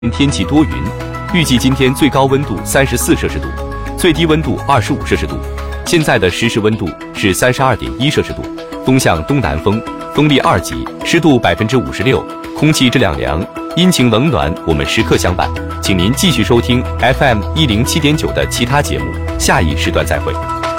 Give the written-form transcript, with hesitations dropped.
天气多云，预计今天最高温度34摄氏度，最低温度25摄氏度。现在的实时温度是32.1摄氏度，风向东南风，风力2级，湿度56%，空气质量良，阴晴冷暖我们时刻相伴。请您继续收听 FM107.9的其他节目，下一时段再会。